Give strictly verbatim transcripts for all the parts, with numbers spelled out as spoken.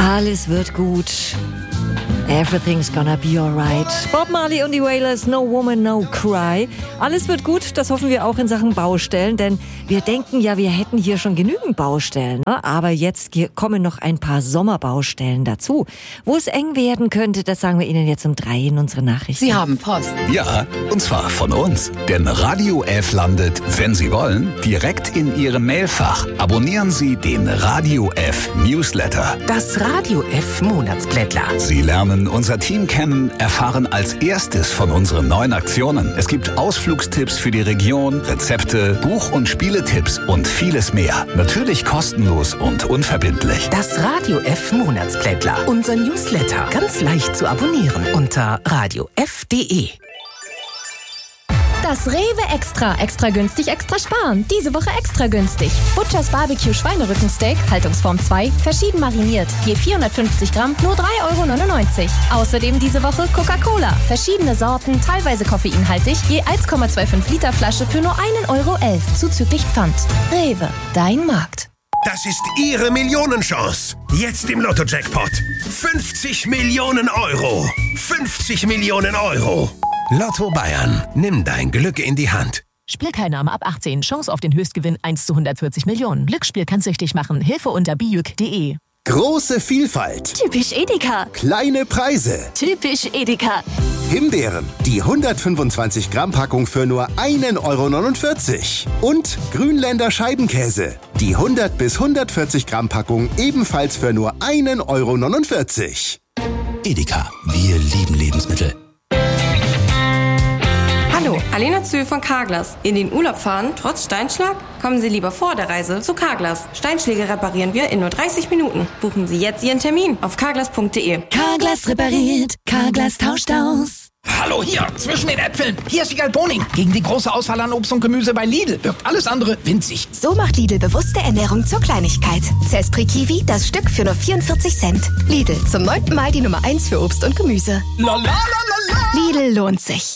Alles wird gut. Everything's gonna be alright. Bob Marley und die Wailers, No Woman, No Cry. Alles wird gut, das hoffen wir auch in Sachen Baustellen, denn wir denken ja, wir hätten hier schon genügend Baustellen. Ne? Aber jetzt kommen noch ein paar Sommerbaustellen dazu. Wo es eng werden könnte, das sagen wir Ihnen jetzt um drei in unsere Nachrichten. Sie haben Post. Ja, und zwar von uns. Denn Radio F landet, wenn Sie wollen, direkt in Ihrem Mailfach. Abonnieren Sie den Radio F Newsletter. Das Radio F Monatsblättler. Sie lernen unser Team kennen, erfahren als erstes von unseren neuen Aktionen. Es gibt Ausflugstipps für die Region, Rezepte, Buch- und Spieletipps und vieles mehr. Natürlich kostenlos und unverbindlich. Das Radio F Monatsblättler. Unser Newsletter. Ganz leicht zu abonnieren unter radio f punkt de. Das Rewe Extra. Extra günstig, extra sparen. Diese Woche extra günstig. Butchers Barbecue Schweinerückensteak, Haltungsform zwei, verschieden mariniert. Je vierhundertfünfzig Gramm, nur drei Euro neunundneunzig. Außerdem diese Woche Coca-Cola. Verschiedene Sorten, teilweise koffeinhaltig, je eins Komma fünfundzwanzig Liter Flasche für nur ein Euro elf, zuzüglich Pfand. Rewe, dein Markt. Das ist Ihre Millionenchance. Jetzt im Lotto-Jackpot. fünfzig Millionen Euro. fünfzig Millionen Euro. Lotto Bayern. Nimm dein Glück in die Hand. Spielteilnahme ab achtzehn. Chance auf den Höchstgewinn eins zu hundertvierzig Millionen. Glücksspiel kann süchtig machen. Hilfe unter bijuk punkt de. Große Vielfalt. Typisch Edeka. Kleine Preise. Typisch Edeka. Himbeeren. Die hundertfünfundzwanzig Gramm Packung für nur ein Euro neunundvierzig. Und Grünländer Scheibenkäse. Die hundert bis hundertvierzig Gramm Packung ebenfalls für nur ein Euro neunundvierzig. Edeka. Wir lieben Lebensmittel. Hallo, Alena Zöhl von Carglass. In den Urlaub fahren, trotz Steinschlag? Kommen Sie lieber vor der Reise zu Carglass. Steinschläge reparieren wir in nur dreißig Minuten. Buchen Sie jetzt Ihren Termin auf carglass punkt de. Carglass repariert, Carglass tauscht aus. Hallo hier, zwischen den Äpfeln. Hier ist Igal Boning. Gegen die große Auswahl an Obst und Gemüse bei Lidl wirkt alles andere winzig. So macht Lidl bewusste Ernährung zur Kleinigkeit. Zespri Kiwi, das Stück für nur vierundvierzig Cent. Lidl, zum neunten Mal die Nummer eins für Obst und Gemüse. La, la, la, la, la. Lidl lohnt sich.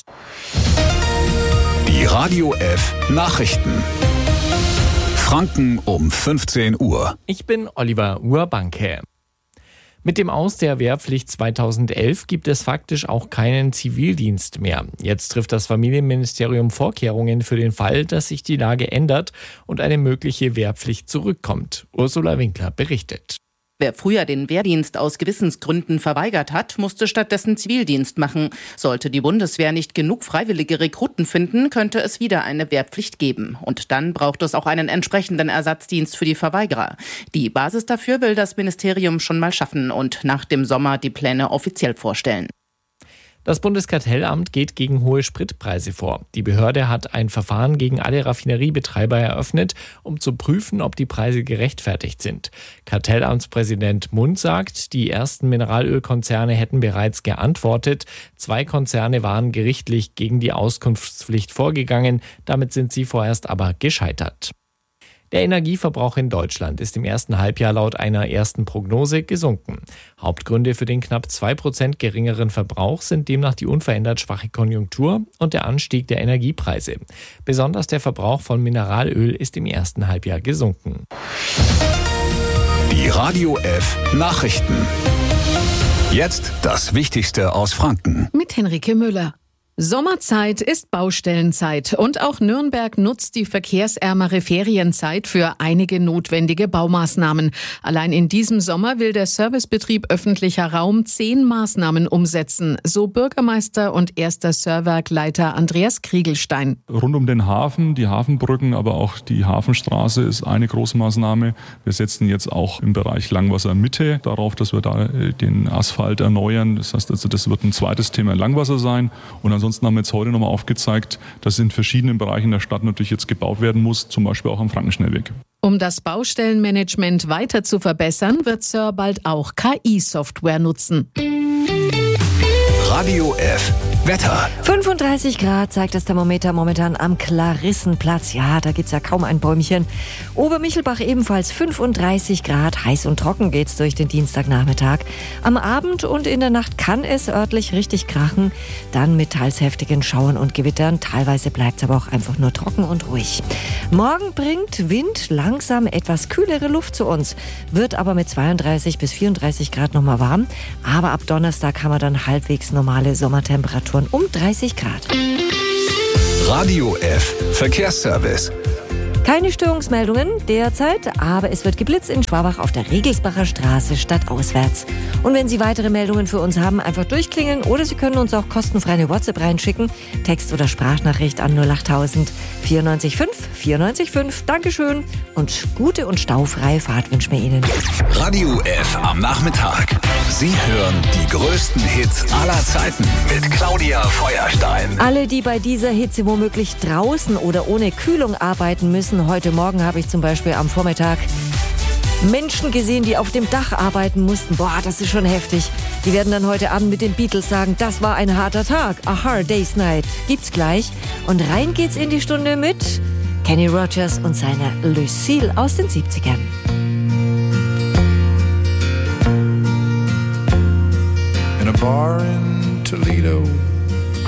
Die Radio F Nachrichten. Franken um fünfzehn Uhr. Ich bin Oliver Urbanke. Mit dem Aus der Wehrpflicht zweitausendelf gibt es faktisch auch keinen Zivildienst mehr. Jetzt trifft das Familienministerium Vorkehrungen für den Fall, dass sich die Lage ändert und eine mögliche Wehrpflicht zurückkommt. Ursula Winkler berichtet. Wer früher den Wehrdienst aus Gewissensgründen verweigert hat, musste stattdessen Zivildienst machen. Sollte die Bundeswehr nicht genug freiwillige Rekruten finden, könnte es wieder eine Wehrpflicht geben. Und dann braucht es auch einen entsprechenden Ersatzdienst für die Verweigerer. Die Basis dafür will das Ministerium schon mal schaffen und nach dem Sommer die Pläne offiziell vorstellen. Das Bundeskartellamt geht gegen hohe Spritpreise vor. Die Behörde hat ein Verfahren gegen alle Raffineriebetreiber eröffnet, um zu prüfen, ob die Preise gerechtfertigt sind. Kartellamtspräsident Mund sagt, die ersten Mineralölkonzerne hätten bereits geantwortet. Zwei Konzerne waren gerichtlich gegen die Auskunftspflicht vorgegangen. Damit sind sie vorerst aber gescheitert. Der Energieverbrauch in Deutschland ist im ersten Halbjahr laut einer ersten Prognose gesunken. Hauptgründe für den knapp zwei Prozent geringeren Verbrauch sind demnach die unverändert schwache Konjunktur und der Anstieg der Energiepreise. Besonders der Verbrauch von Mineralöl ist im ersten Halbjahr gesunken. Die Radio F Nachrichten. Jetzt das Wichtigste aus Franken. Mit Henrike Müller. Sommerzeit ist Baustellenzeit und auch Nürnberg nutzt die verkehrsärmere Ferienzeit für einige notwendige Baumaßnahmen. Allein in diesem Sommer will der Servicebetrieb öffentlicher Raum zehn Maßnahmen umsetzen, so Bürgermeister und erster Serverleiter Andreas Kriegelstein. Rund um den Hafen, die Hafenbrücken, aber auch die Hafenstraße ist eine Großmaßnahme. Wir setzen jetzt auch im Bereich Langwasser Mitte darauf, dass wir da den Asphalt erneuern. Das heißt also, das wird ein zweites Thema Langwasser sein. Und ansonsten haben wir jetzt heute nochmal aufgezeigt, dass in verschiedenen Bereichen der Stadt natürlich jetzt gebaut werden muss, zum Beispiel auch am Frankenschnellweg. Um das Baustellenmanagement weiter zu verbessern, wird Sir bald auch K I-Software nutzen. Radio F Wetter. fünfunddreißig Grad zeigt das Thermometer momentan am Klarissenplatz. Ja, da gibt's ja kaum ein Bäumchen. Obermichelbach ebenfalls fünfunddreißig Grad. Heiß und trocken geht's durch den Dienstagnachmittag. Am Abend und in der Nacht kann es örtlich richtig krachen. Dann mit teils heftigen Schauern und Gewittern. Teilweise bleibt's aber auch einfach nur trocken und ruhig. Morgen bringt Wind langsam etwas kühlere Luft zu uns. Wird aber mit zweiunddreißig bis vierunddreißig Grad nochmal warm. Aber ab Donnerstag haben wir dann halbwegs normale Sommertemperaturen um dreißig Grad. Radio F Verkehrsservice. Keine Störungsmeldungen derzeit, aber es wird geblitzt in Schwabach auf der Regelsbacher Straße stadtauswärts. Und wenn Sie weitere Meldungen für uns haben, einfach durchklingeln oder Sie können uns auch kostenfrei eine WhatsApp reinschicken. Text- oder Sprachnachricht an null achttausend vierundneunzig fünf vierundneunzig fünf. Dankeschön und gute und staufreie Fahrt wünschen wir Ihnen. Radio F am Nachmittag. Sie hören die größten Hits aller Zeiten mit Claudia Feuerstein. Alle, die bei dieser Hitze womöglich draußen oder ohne Kühlung arbeiten müssen. Heute Morgen habe ich zum Beispiel am Vormittag Menschen gesehen, die auf dem Dach arbeiten mussten. Boah, das ist schon heftig. Die werden dann heute Abend mit den Beatles sagen, das war ein harter Tag. A Hard Day's Night. Gibt's gleich. Und rein geht's in die Stunde mit Kenny Rogers und seiner Lucille aus den siebzigern. In a bar in Toledo